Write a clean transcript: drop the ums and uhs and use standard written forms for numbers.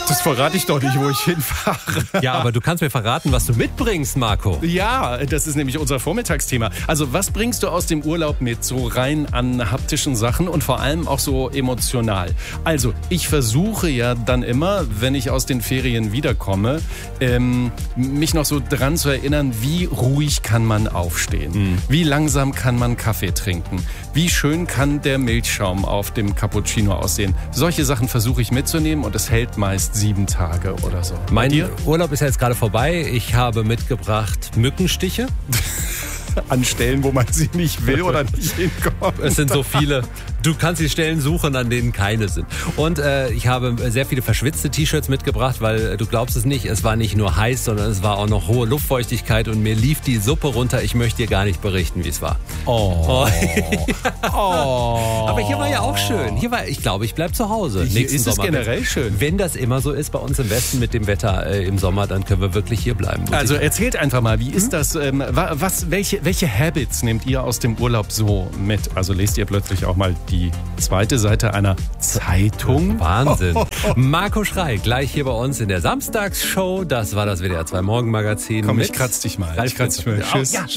Das verrate ich doch nicht, wo ich hinfahre. Ja, aber du kannst mir verraten, was du mitbringst, Marco. Ja, das ist nämlich unser Vormittagsthema. Also was bringst du aus dem Urlaub mit, so rein an haptischen Sachen und vor allem auch so emotional? Also ich versuche ja dann immer, wenn ich aus den Ferien wiederkomme, mich noch so dran zu erinnern, wie ruhig kann man aufstehen? Wie langsam kann man Kaffee trinken? Wie schön kann der Milchschaum auf dem Cappuccino aussehen? Solche Sachen versuche ich mitzunehmen und es hält meist 7 Tage oder so. Mein Urlaub ist ja jetzt gerade vorbei. Ich habe mitgebracht Mückenstiche. An Stellen, wo man sie nicht will oder nicht hinkommt. Es sind so viele. Du kannst die Stellen suchen, an denen keine sind. Und ich habe sehr viele verschwitzte T-Shirts mitgebracht, weil du glaubst es nicht, es war nicht nur heiß, sondern es war auch noch hohe Luftfeuchtigkeit und mir lief die Suppe runter. Ich möchte dir gar nicht berichten, wie es war. Oh. Aber hier war ja auch schön. Ich glaube, ich bleibe zu Hause. Hier ist es generell schön. Wenn das immer so ist bei uns im Westen mit dem Wetter im Sommer, dann können wir wirklich hier bleiben. Also erzählt einfach mal, wie ist das? Welche Habits nehmt ihr aus dem Urlaub so mit? Also lest ihr plötzlich auch mal die zweite Seite einer Zeitung? Wahnsinn. Marco Schrei, gleich hier bei uns in der Samstagsshow. Das war das WDR 2 Morgenmagazin. Komm, ich kratz dich mal. Tschüss. Ja.